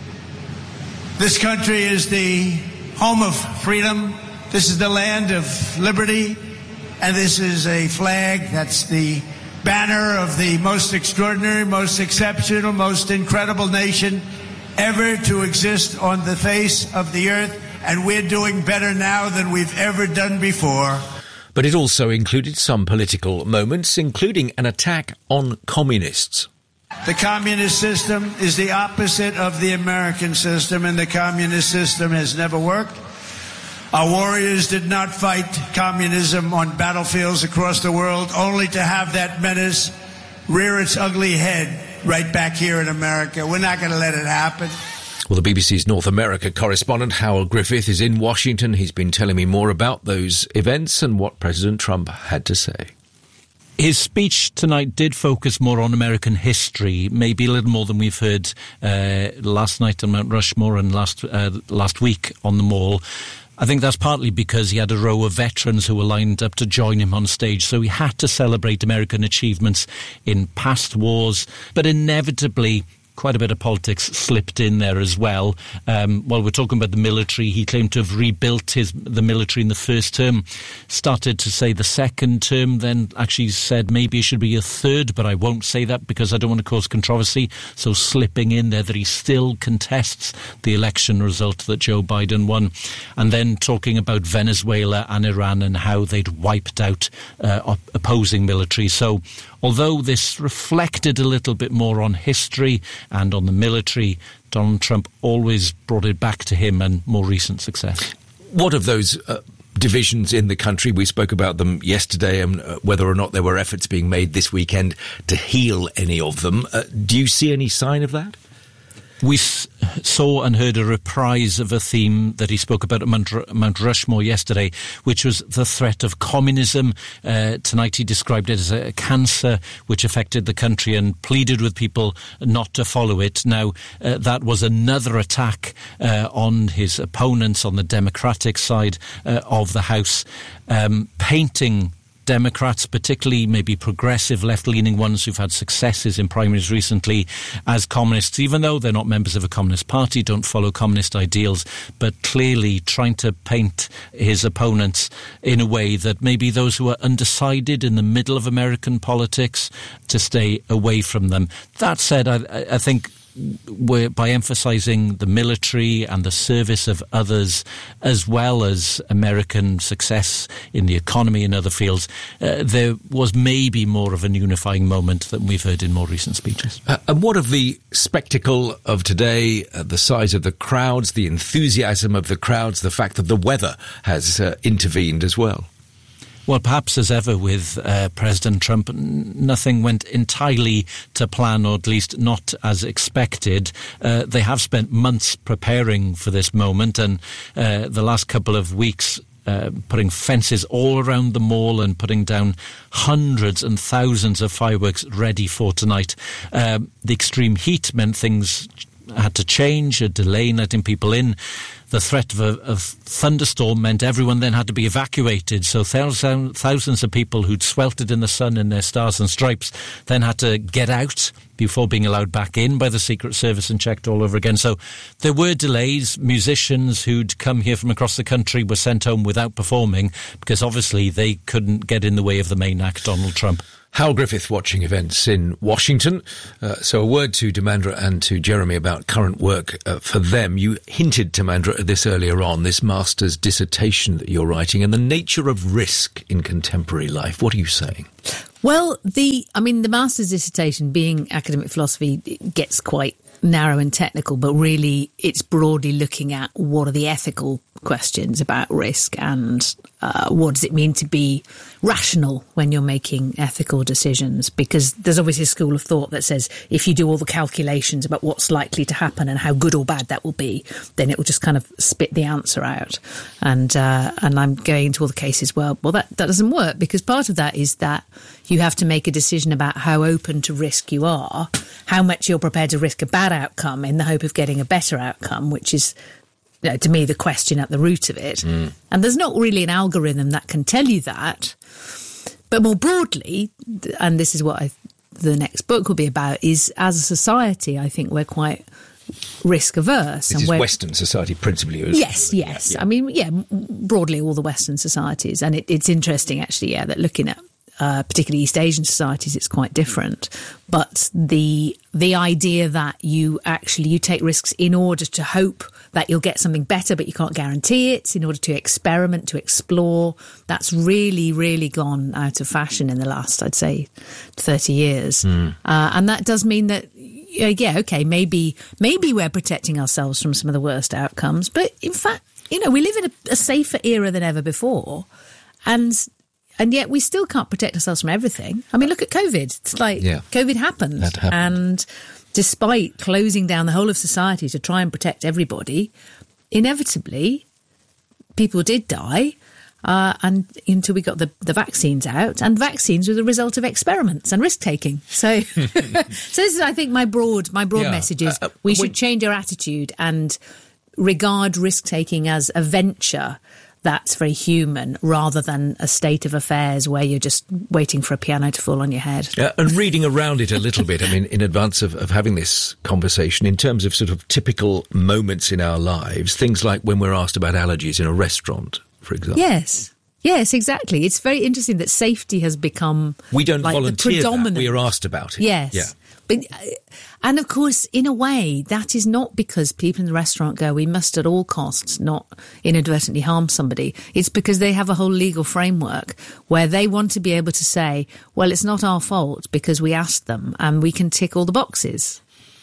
This country is the home of freedom. This is the land of liberty. And this is a flag that's the banner of the most extraordinary, most exceptional, most incredible nation ever to exist on the face of the earth. And we're doing better now than we've ever done before. But it also included some political moments, including an attack on communists. The communist system is the opposite of the American system, and the communist system has never worked. Our warriors did not fight communism on battlefields across the world, only to have that menace rear its ugly head right back here in America. We're not going to let it happen. Well, the BBC's North America correspondent, Howell Griffith, is in Washington. He's been telling me more about those events and what President Trump had to say. His speech tonight did focus more on American history, maybe a little more than we've heard last night on Mount Rushmore and last week on the Mall. I think that's partly because he had a row of veterans who were lined up to join him on stage, so he had to celebrate American achievements in past wars, but inevitably quite a bit of politics slipped in there as well. While we're talking about the military, he claimed to have rebuilt the military in the first term, started to say the second term, then actually said maybe it should be a third, but I won't say that because I don't want to cause controversy. So slipping in there that he still contests the election result that Joe Biden won. And then talking about Venezuela and Iran and how they'd wiped out opposing military. So although this reflected a little bit more on history and on the military, Donald Trump always brought it back to him and more recent success. What of those divisions in the country? We spoke about them yesterday and whether or not there were efforts being made this weekend to heal any of them. Do you see any sign of that? We saw and heard a reprise of a theme that he spoke about at Mount Rushmore yesterday, which was the threat of communism. Tonight he described it as a cancer which affected the country and pleaded with people not to follow it. Now, that was another attack on his opponents on the Democratic side of the House, painting Democrats, particularly maybe progressive left-leaning ones who've had successes in primaries recently, as communists, even though they're not members of a communist party, don't follow communist ideals, but clearly trying to paint his opponents in a way that maybe those who are undecided in the middle of American politics to stay away from them. That said, I think by emphasising the military and the service of others, as well as American success in the economy and other fields, there was maybe more of an unifying moment than we've heard in more recent speeches. And what of the spectacle of today, the size of the crowds, the enthusiasm of the crowds, the fact that the weather has intervened as well? Well, perhaps as ever with President Trump, nothing went entirely to plan, or at least not as expected. They have spent months preparing for this moment, and the last couple of weeks putting fences all around the mall and putting down hundreds and thousands of fireworks ready for tonight. The extreme heat meant things had to change, a delay in letting people in. The threat of thunderstorm meant everyone then had to be evacuated. So thousands of people who'd sweltered in the sun in their stars and stripes then had to get out before being allowed back in by the Secret Service and checked all over again. So there were delays. Musicians who'd come here from across the country were sent home without performing because obviously they couldn't get in the way of the main act, Donald Trump. Hal Griffith watching events in Washington. So a word to Demandra and to Jeremy about current work for them. You hinted, Demandra, at this earlier on, this master's dissertation that you're writing and the nature of risk in contemporary life. What are you saying? Well, the master's dissertation, being academic philosophy, gets quite narrow and technical, but really it's broadly looking at what are the ethical questions about risk and what does it mean to be rational when you're making ethical decisions, because there's obviously a school of thought that says if you do all the calculations about what's likely to happen and how good or bad that will be, then it will just kind of spit the answer out. And I'm going into all the cases where, well, that doesn't work, because part of that is that you have to make a decision about how open to risk you are, how much you're prepared to risk a bad outcome in the hope of getting a better outcome, which is, to me, the question at the root of it. And there's not really an algorithm that can tell you that. But more broadly, and this is what the next book will be about, is as a society, I think we're quite risk averse. This is Western society principally. Yes. Yeah. I mean, broadly all the Western societies. And it's interesting, actually, that looking at particularly East Asian societies, it's quite different. But the idea that you take risks in order to hope that you'll get something better, but you can't guarantee it, in order to experiment, to explore, that's really, really gone out of fashion in the last, I'd say, 30 years. And that does mean that, maybe we're protecting ourselves from some of the worst outcomes. But in fact, we live in a safer era than ever before. And yet we still can't protect ourselves from everything. I mean, look at COVID. It's like COVID happened. That happened. And despite closing down the whole of society to try and protect everybody, inevitably people did die and until we got the vaccines out. And vaccines were the result of experiments and risk-taking. So this is, I think, my broad message is we should change our attitude and regard risk-taking as a venture that's very human, rather than a state of affairs where you're just waiting for a piano to fall on your head. And reading around it a little bit, I mean, in advance of having this conversation, in terms of sort of typical moments in our lives, things like when we're asked about allergies in a restaurant, for example. Yes, exactly. It's very interesting that safety has become we don't volunteer that, we are asked about it. Yes. Yeah. But, and of course, in a way, that is not because people in the restaurant go, we must at all costs not inadvertently harm somebody. It's because they have a whole legal framework where they want to be able to say, well, it's not our fault because we asked them and we can tick all the boxes.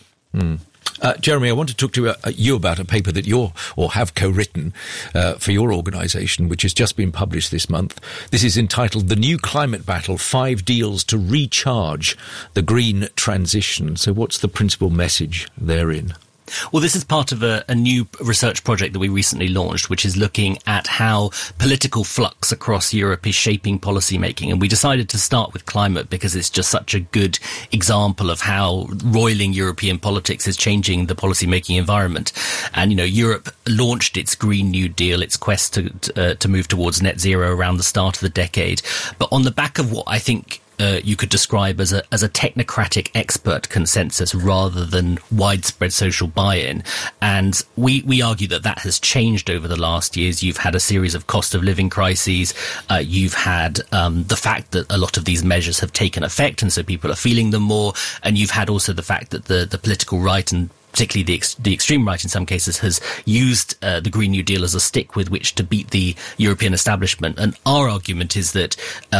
Jeremy, I want to talk to you about a paper that have co-written for your organisation, which has just been published this month. This is entitled The New Climate Battle, 5 Deals to Recharge the Green Transition. So what's the principal message therein? Well, this is part of a new research project that we recently launched, which is looking at how political flux across Europe is shaping policy making. And we decided to start with climate because it's just such a good example of how roiling European politics is changing the policy making environment. And, Europe launched its Green New Deal, its quest to move towards net zero around the start of the decade. But on the back of what I think describe as a technocratic expert consensus rather than widespread social buy-in. And we argue that has changed over the last years. You've had a series of cost of living crises. You've had the fact that a lot of these measures have taken effect, and so people are feeling them more. And you've had also the fact that the political right, and particularly the extreme right in some cases, has used the Green New Deal as a stick with which to beat the European establishment. And our argument is that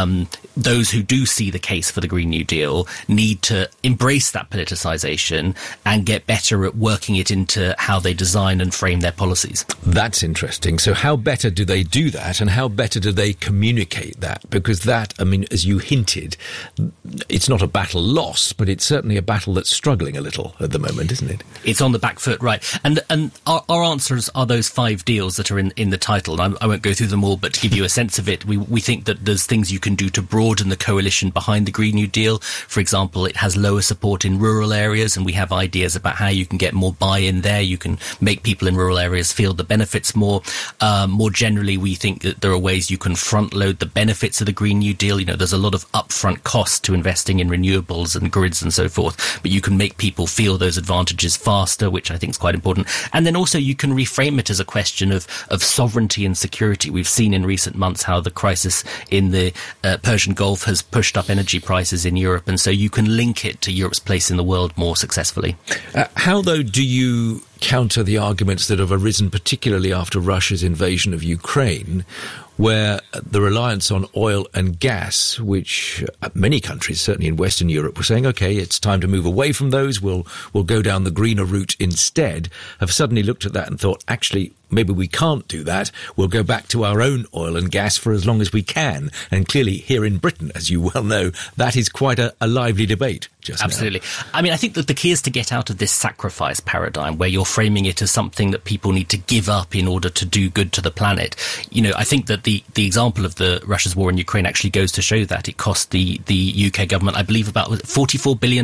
those who do see the case for the Green New Deal need to embrace that politicisation and get better at working it into how they design and frame their policies. That's interesting. So how better do they do that, and how better do they communicate that? Because that, I mean, as you hinted, it's not a battle lost, but it's certainly a battle that's struggling a little at the moment, isn't it? It's on the back foot, right. And our answers are those 5 deals that are in the title. And I won't go through them all, but to give you a sense of it, we think that there's things you can do to broaden the coalition behind the Green New Deal. For example, it has lower support in rural areas, and we have ideas about how you can get more buy-in there. You can make people in rural areas feel the benefits more. More generally, we think that there are ways you can front-load the benefits of the Green New Deal. You know, there's a lot of upfront costs to investing in renewables and grids and so forth, but you can make people feel those advantages faster, which I think is quite important. And then also you can reframe it as a question of sovereignty and security. We've seen in recent months how the crisis in the Persian Gulf has pushed up energy prices in Europe, and so you can link it to Europe's place in the world more successfully. How, though, do you counter the arguments that have arisen, particularly after Russia's invasion of Ukraine, where the reliance on oil and gas, which many countries, certainly in Western Europe, were saying, OK, it's time to move away from those, we'll go down the greener route instead, have suddenly looked at that and thought, actually, maybe we can't do that. We'll go back to our own oil and gas for as long as we can. And clearly here in Britain, as you well know, that is quite a lively debate just Absolutely. now. I mean, I think that the key is to get out of this sacrifice paradigm where you're framing it as something that people need to give up in order to do good to the planet. You know, I think that the example of the Russia's war in Ukraine actually goes to show that. It cost the UK government, I believe, about £44 billion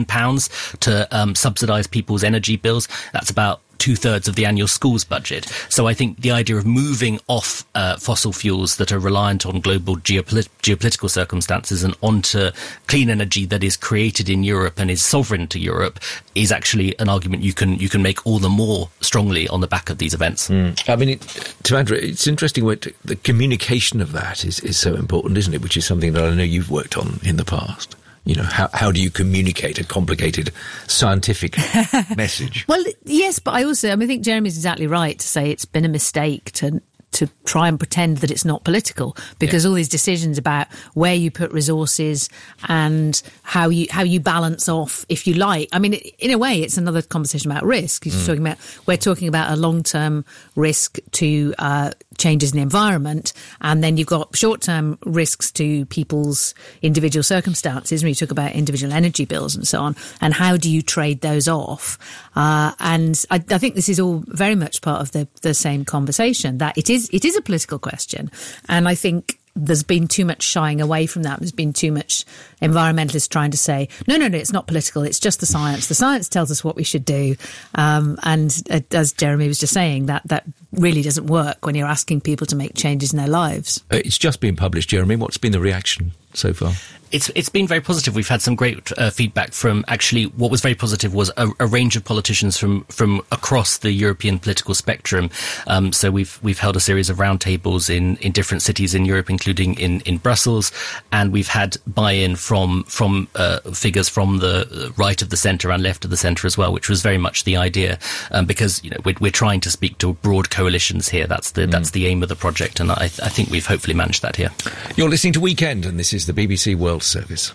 to subsidise people's energy bills. That's about 2/3 of the annual schools budget. So I think the idea of moving off fossil fuels that are reliant on global geopolitical circumstances and onto clean energy that is created in Europe and is sovereign to Europe is actually an argument you can make all the more strongly on the back of these events. I mean, to Andrew, it's interesting what the communication of that is so important, isn't it? Which is something that I know you've worked on in the past. You know, how do you communicate a complicated scientific message? Well, yes, but I think Jeremy's exactly right to say it's been a mistake to try and pretend that it's not political, because all these decisions about where you put resources and how you balance off, if you like. I mean, in a way, it's another conversation about risk. We're talking about a long-term risk to changes in the environment, and then you've got short-term risks to people's individual circumstances when you talk about individual energy bills and so on, and how do you trade those off? And I think this is all very much part of the same conversation, that it is a political question, and I think there's been too much shying away from that. There's been too much environmentalists trying to say, no, it's not political, it's just the science. The science tells us what we should do. And as Jeremy was just saying, that really doesn't work when you're asking people to make changes in their lives. It's just been published, Jeremy. What's been the reaction so far? It's been very positive. We've had some great feedback from, actually, what was very positive was a range of politicians from across the European political spectrum. So we've held a series of roundtables in different cities in Europe, including in Brussels, and we've had buy-in from figures from the right of the centre and left of the centre as well, which was very much the idea, because we're trying to speak to broad coalitions here. That's the aim of the project, and I think we've hopefully managed that here. You're listening to Weekend, and this is the BBC World Service.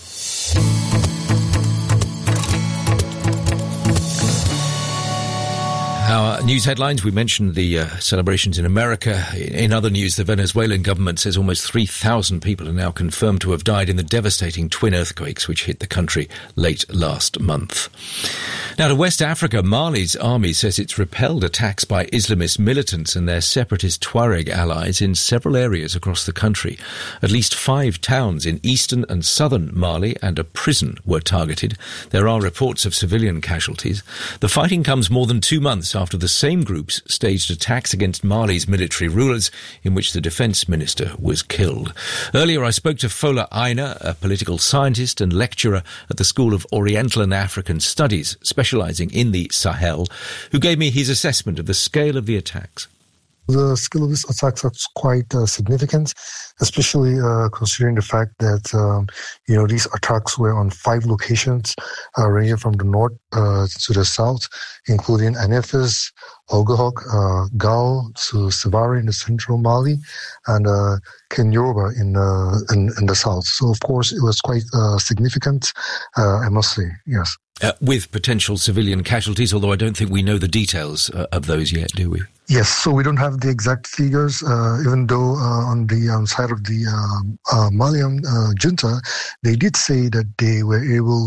Our news headlines, we mentioned the celebrations in America. In other news, the Venezuelan government says almost 3,000 people are now confirmed to have died in the devastating twin earthquakes which hit the country late last month. Now to West Africa, Mali's army says it's repelled attacks by Islamist militants and their separatist Tuareg allies in several areas across the country. At least 5 towns in eastern and southern Mali and a prison were targeted. There are reports of civilian casualties. The fighting comes more than 2 months after the same groups staged attacks against Mali's military rulers, in which the defence minister was killed. Earlier, I spoke to Fola Aina, a political scientist and lecturer at the School of Oriental and African Studies, specialising in the Sahel, who gave me his assessment of the scale of the attacks. The scale of these attacks are quite significant, especially considering the fact that, these attacks were on 5 locations, ranging from the north to the south, including Anefes, Ogohok, Gao to Sevari in the central Mali, and Kenyoba in the south. So, of course, it was quite significant, I must say, yes. With potential civilian casualties, although I don't think we know the details of those yet, do we? Yes, so we don't have the exact figures, even though on the side of the Malian junta, they did say that they were able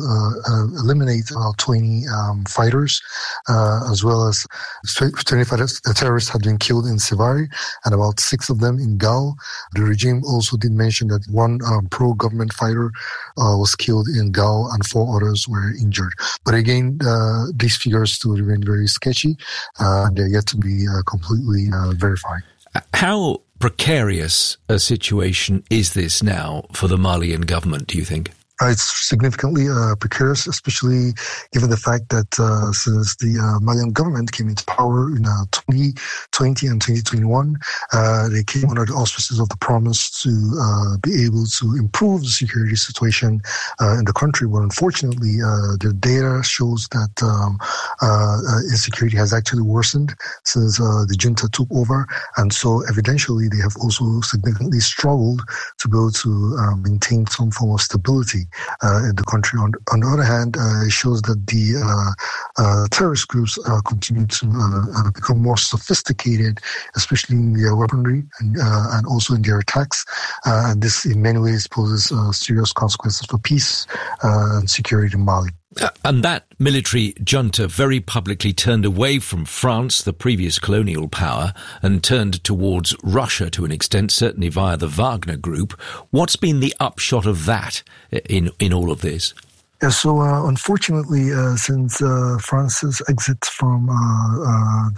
to eliminate about 20 fighters, as well as 25 terrorists had been killed in Sevari, and about 6 of them in Gao. The regime also did mention that 1 pro-government fighter was killed in Gao, and 4 others were injured. But again, these figures still remain very sketchy, and they're yet to be completely verified. How precarious a situation is this now for the Malian government, do you think? It's significantly precarious, especially given the fact that since the Malian government came into power in 2020 and 2021, they came under the auspices of the promise to be able to improve the security situation in the country. But unfortunately, the data shows that insecurity has actually worsened since the junta took over. And so evidentially, they have also significantly struggled to be able to maintain some form of stability in the country. On the other hand, it shows that the terrorist groups continue to become more sophisticated, especially in their weaponry and also in their attacks. And this, in many ways, poses serious consequences for peace and security in Mali. And that military junta very publicly turned away from France, the previous colonial power, and turned towards Russia to an extent, certainly via the Wagner Group. What's been the upshot of that in all of this? Yeah, so unfortunately, since France's exit from